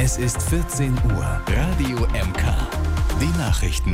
Es ist 14 Uhr. Radio MK. Die Nachrichten.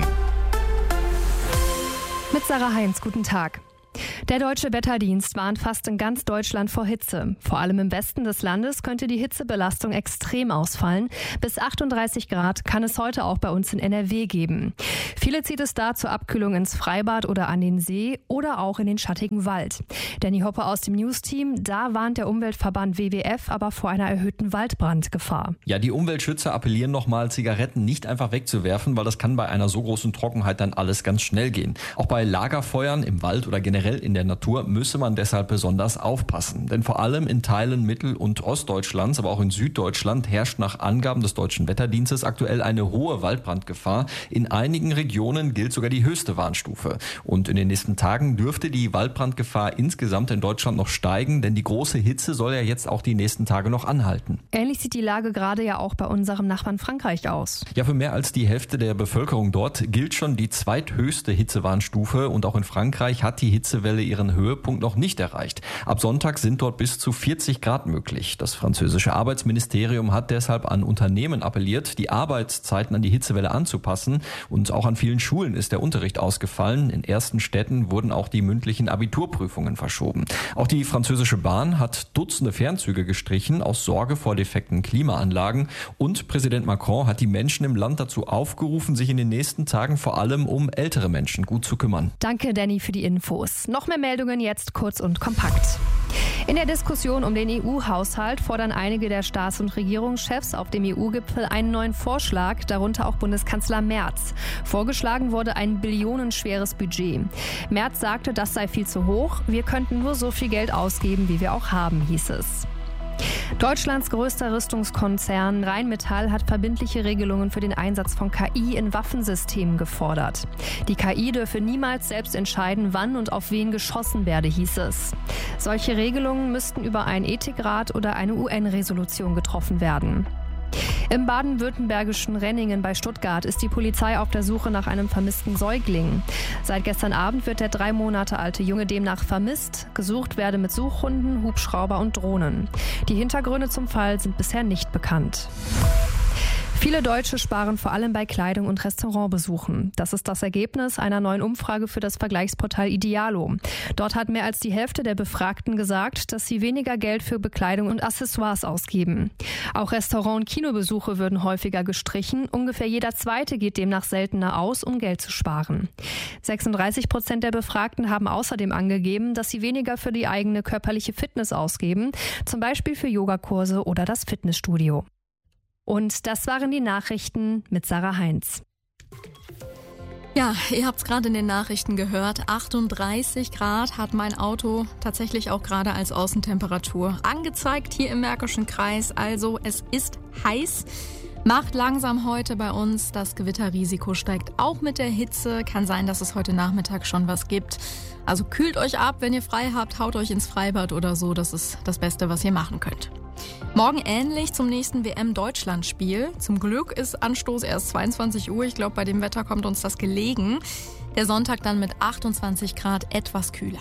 Mit Sarah Heinz, guten Tag. Der Deutsche Wetterdienst warnt fast in ganz Deutschland vor Hitze. Vor allem im Westen des Landes könnte die Hitzebelastung extrem ausfallen. Bis 38 Grad kann es heute auch bei uns in NRW geben. Viele zieht es da zur Abkühlung ins Freibad oder an den See oder auch in den schattigen Wald. Danny Hoppe aus dem News-Team, da warnt der Umweltverband WWF aber vor einer erhöhten Waldbrandgefahr. Ja, die Umweltschützer appellieren nochmal, Zigaretten nicht einfach wegzuwerfen, weil das kann bei einer so großen Trockenheit dann alles ganz schnell gehen. Auch bei Lagerfeuern im Wald oder generell in der Natur müsse man deshalb besonders aufpassen. Denn vor allem in Teilen Mittel- und Ostdeutschlands, aber auch in Süddeutschland herrscht nach Angaben des Deutschen Wetterdienstes aktuell eine hohe Waldbrandgefahr. In einigen Regionen gilt sogar die höchste Warnstufe. Und in den nächsten Tagen dürfte die Waldbrandgefahr insgesamt in Deutschland noch steigen, denn die große Hitze soll ja jetzt auch die nächsten Tage noch anhalten. Ähnlich sieht die Lage gerade ja auch bei unserem Nachbarn Frankreich aus. Ja, für mehr als die Hälfte der Bevölkerung dort gilt schon die zweithöchste Hitzewarnstufe und auch in Frankreich hat die Hitzewelle ihren Höhepunkt noch nicht erreicht. Ab Sonntag sind dort bis zu 40 Grad möglich. Das französische Arbeitsministerium hat deshalb an Unternehmen appelliert, die Arbeitszeiten an die Hitzewelle anzupassen. Und auch an vielen Schulen ist der Unterricht ausgefallen. In ersten Städten wurden auch die mündlichen Abiturprüfungen verschoben. Auch die französische Bahn hat Dutzende Fernzüge gestrichen aus Sorge vor defekten Klimaanlagen. Und Präsident Macron hat die Menschen im Land dazu aufgerufen, sich in den nächsten Tagen vor allem um ältere Menschen gut zu kümmern. Danke, Danny, für die Infos. Noch mehr Meldungen jetzt kurz und kompakt. In der Diskussion um den EU-Haushalt fordern einige der Staats- und Regierungschefs auf dem EU-Gipfel einen neuen Vorschlag, darunter auch Bundeskanzler Merz. Vorgeschlagen wurde ein billionenschweres Budget. Merz sagte, das sei viel zu hoch. Wir könnten nur so viel Geld ausgeben, wie wir auch haben, hieß es. Deutschlands größter Rüstungskonzern Rheinmetall hat verbindliche Regelungen für den Einsatz von KI in Waffensystemen gefordert. Die KI dürfe niemals selbst entscheiden, wann und auf wen geschossen werde, hieß es. Solche Regelungen müssten über einen Ethikrat oder eine UN-Resolution getroffen werden. Im baden-württembergischen Renningen bei Stuttgart ist die Polizei auf der Suche nach einem vermissten Säugling. Seit gestern Abend wird der 3 Monate alte Junge demnach vermisst. Gesucht werde mit Suchhunden, Hubschrauber und Drohnen. Die Hintergründe zum Fall sind bisher nicht bekannt. Viele Deutsche sparen vor allem bei Kleidung und Restaurantbesuchen. Das ist das Ergebnis einer neuen Umfrage für das Vergleichsportal Idealo. Dort hat mehr als die Hälfte der Befragten gesagt, dass sie weniger Geld für Bekleidung und Accessoires ausgeben. Auch Restaurant- und Kinobesuche würden häufiger gestrichen. Ungefähr jeder Zweite geht demnach seltener aus, um Geld zu sparen. 36% der Befragten haben außerdem angegeben, dass sie weniger für die eigene körperliche Fitness ausgeben, zum Beispiel für Yogakurse oder das Fitnessstudio. Und das waren die Nachrichten mit Sarah Heinz. Ja, ihr habt es gerade in den Nachrichten gehört. 38 Grad hat mein Auto tatsächlich auch gerade als Außentemperatur angezeigt hier im Märkischen Kreis. Also es ist heiß. Macht langsam heute bei uns. Das Gewitterrisiko steigt auch mit der Hitze. Kann sein, dass es heute Nachmittag schon was gibt. Also kühlt euch ab, wenn ihr frei habt, haut euch ins Freibad oder so. Das ist das Beste, was ihr machen könnt. Morgen ähnlich zum nächsten WM-Deutschland-Spiel. Zum Glück ist Anstoß erst 22 Uhr. Ich glaube, bei dem Wetter kommt uns das gelegen. Der Sonntag dann mit 28 Grad etwas kühler.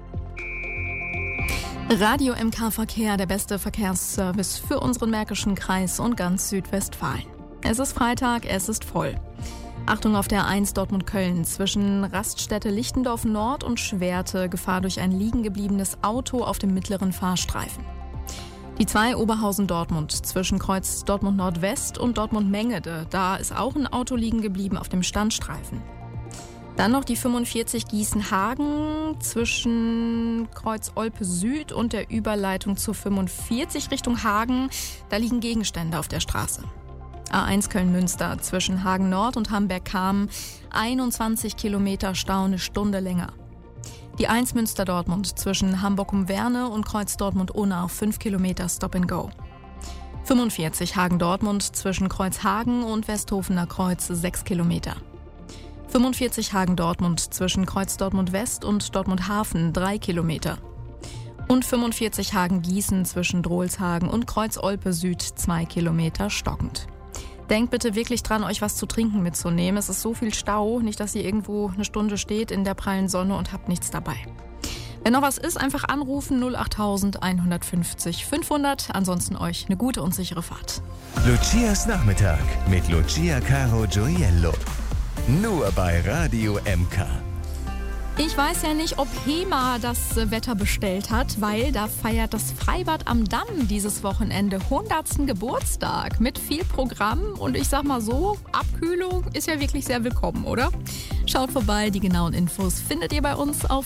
Radio MK Verkehr, der beste Verkehrsservice für unseren Märkischen Kreis und ganz Südwestfalen. Es ist Freitag, es ist voll. Achtung auf der A1 Dortmund-Köln zwischen Raststätte Lichtendorf Nord und Schwerte. Gefahr durch ein liegen gebliebenes Auto auf dem mittleren Fahrstreifen. Die 2 Oberhausen-Dortmund zwischen Kreuz Dortmund Nordwest und Dortmund-Mengede. Da ist auch ein Auto liegen geblieben auf dem Standstreifen. Dann noch die 45 Gießen-Hagen zwischen Kreuz Olpe Süd und der Überleitung zur 45 Richtung Hagen. Da liegen Gegenstände auf der Straße. A1 Köln-Münster zwischen Hagen Nord und Hamberg-Kamen. 21 Kilometer Stau, eine Stunde länger. Die 1 Münster-Dortmund zwischen Hamburg-Umwerne und Kreuz Dortmund-Onau 5 Kilometer Stop and Go. 45 Hagen-Dortmund zwischen Kreuz Hagen und Westhofener Kreuz 6 Kilometer. 45 Hagen-Dortmund zwischen Kreuz Dortmund-West und Dortmund-Hafen 3 Kilometer. Und 45 Hagen-Gießen zwischen Drohlshagen und Kreuz Olpe Süd 2 Kilometer stockend. Denkt bitte wirklich dran, euch was zu trinken mitzunehmen. Es ist so viel Stau, nicht, dass ihr irgendwo eine Stunde steht in der prallen Sonne und habt nichts dabei. Wenn noch was ist, einfach anrufen 08000 150 500. Ansonsten euch eine gute und sichere Fahrt. Lucias Nachmittag mit Lucia Caro Gioiello. Nur bei Radio MK. Ich weiß ja nicht, ob HEMA das Wetter bestellt hat, weil da feiert das Freibad am Damm dieses Wochenende 100. Geburtstag mit viel Programm. Und ich sag mal so, Abkühlung ist ja wirklich sehr willkommen, oder? Schaut vorbei, die genauen Infos findet ihr bei uns auf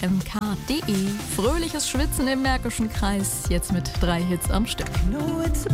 radiomk.de. Fröhliches Schwitzen im Märkischen Kreis, jetzt mit 3 Hits am Stück.